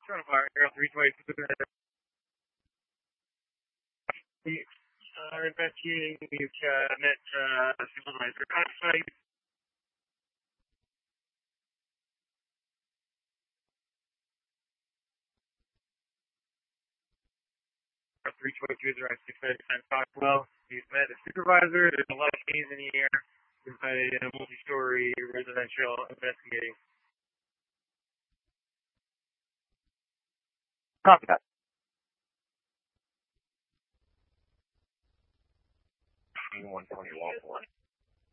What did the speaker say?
Fire Arrow 322. Investigating. You've met Supervisor Oxide. 322 is around 699 Cockwell. You've met the supervisor. There's a lot of keys in the air. Inside a multi-story residential investigating. Copy that. 120 Walpole.